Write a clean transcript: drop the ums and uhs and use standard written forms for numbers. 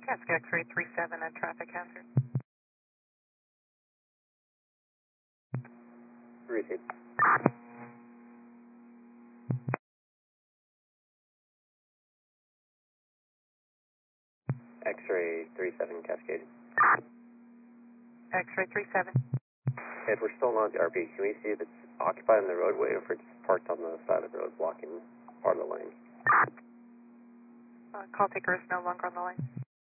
Cascade X-ray 37 and traffic hazard. Received. X-ray 37 Cascade. X-ray 37. If we're still on the RP, can we see if it's occupied on the roadway or if it's parked on the side of the road blocking part of the lane? Call taker is no longer on the line.